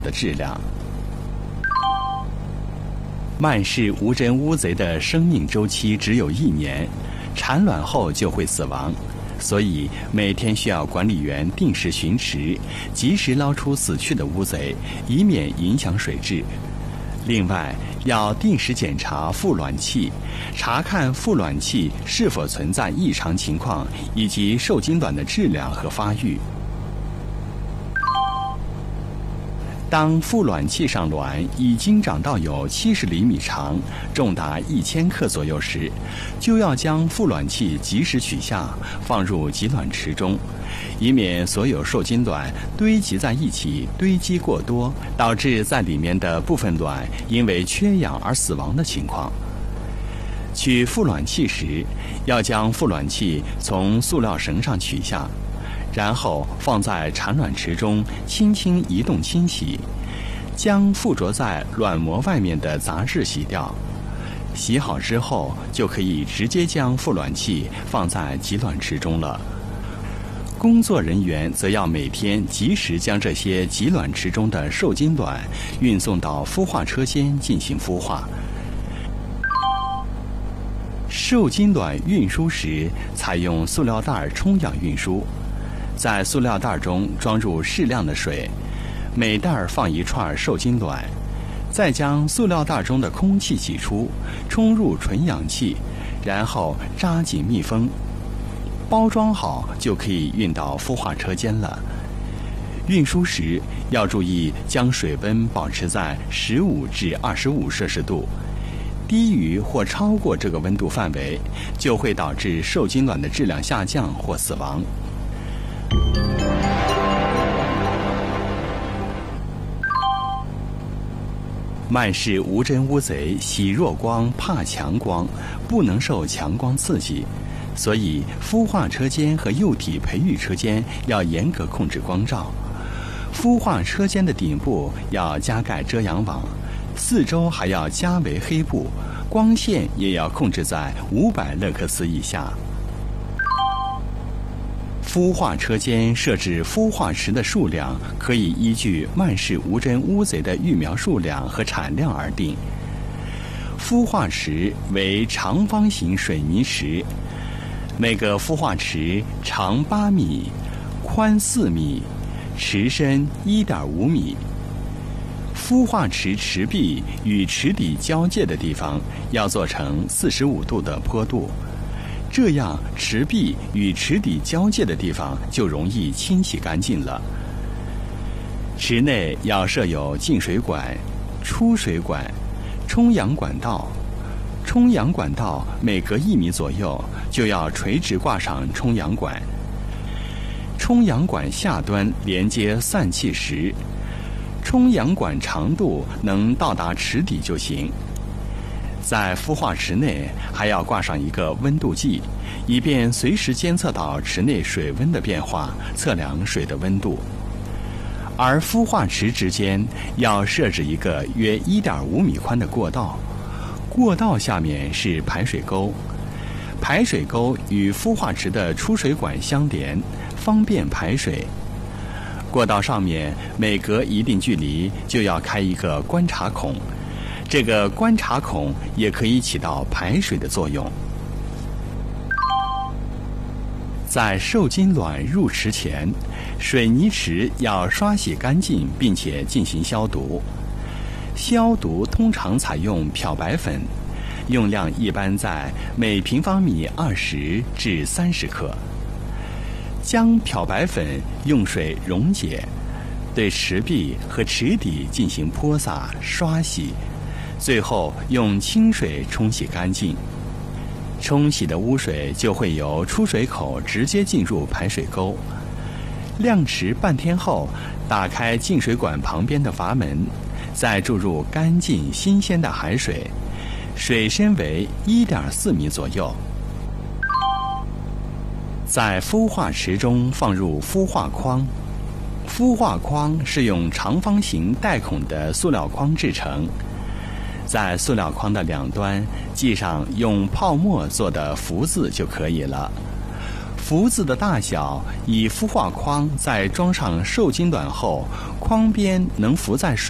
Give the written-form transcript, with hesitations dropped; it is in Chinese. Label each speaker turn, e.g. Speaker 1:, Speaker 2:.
Speaker 1: 的质量。曼氏无针乌贼的生命周期只有1年，产卵后就会死亡，所以每天需要管理员定时巡池，及时捞出死去的乌贼，以免影响水质。另外，要定时检查孵卵器，查看孵卵器是否存在异常情况，以及受精卵的质量和发育。当孵卵器上卵已经长到有70厘米长，重达1000克左右时，就要将孵卵器及时取下，放入集卵池中，以免所有受精卵堆积在一起，堆积过多，导致在里面的部分卵因为缺氧而死亡的情况。取孵卵器时，要将孵卵器从塑料绳上取下，然后放在产卵池中轻轻移动清洗，将附着在卵膜外面的杂质洗掉。洗好之后，就可以直接将孵卵器放在集卵池中了。工作人员则要每天及时将这些集卵池中的受精卵运送到孵化车间进行孵化。受精卵运输时采用塑料袋充氧运输，在塑料袋中装入适量的水，每袋放1串受精卵，再将塑料袋中的空气挤出，充入纯氧气，然后扎紧密封，包装好就可以运到孵化车间了。运输时要注意将水温保持在15至25摄氏度，低于或超过这个温度范围，就会导致受精卵的质量下降或死亡。曼氏无针乌贼喜弱光怕强光，不能受强光刺激，所以孵化车间和幼体培育车间要严格控制光照。孵化车间的顶部要加盖遮阳网，四周还要加围黑布，光线也要控制在500勒克斯以下。孵化车间设置孵化池的数量可以依据曼氏无针乌贼的育苗数量和产量而定。孵化池为长方形水泥池，每个孵化池长8米，宽4米，池深1.5米。孵化池池壁与池底交界的地方要做成45度的坡度，这样池壁与池底交界的地方就容易清洗干净了。池内要设有进水管、出水管、充氧管道。充氧管道每隔1米左右就要垂直挂上充氧管。充氧管下端连接散气石，充氧管长度能到达池底就行。在孵化池内还要挂上一个温度计，以便随时监测到池内水温的变化，测量水的温度。而孵化池之间要设置一个约1.5米宽的过道，过道下面是排水沟，排水沟与孵化池的出水管相连，方便排水。过道上面每隔一定距离就要开一个观察孔，这个观察孔也可以起到排水的作用。在受精卵入池前，水泥池要刷洗干净，并且进行消毒。消毒通常采用漂白粉，用量一般在每平方米20至30克。将漂白粉用水溶解，对池壁和池底进行泼洒、刷洗，最后用清水冲洗干净。冲洗的污水就会由出水口直接进入排水沟。晾池半天后，打开进水管旁边的阀门，再注入干净新鲜的海水，水深为1.4米左右。在孵化池中放入孵化筐，孵化筐是用长方形带孔的塑料筐制成，在塑料筐的两端系上用泡沫做的福字就可以了。 福字的大小以孵化框在装上受精卵后，框边能浮在水